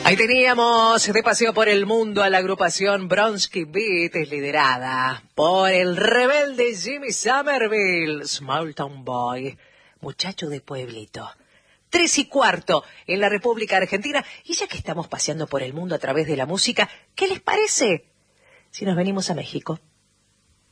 Ahí teníamos de paseo por el mundo a la agrupación Bronski Beat, liderada por el rebelde Jimmy Somerville, Small Town Boy, muchacho de pueblito. 3:15 en la República Argentina. Y ya que estamos paseando por el mundo a través de la música, ¿qué les parece si nos venimos a México?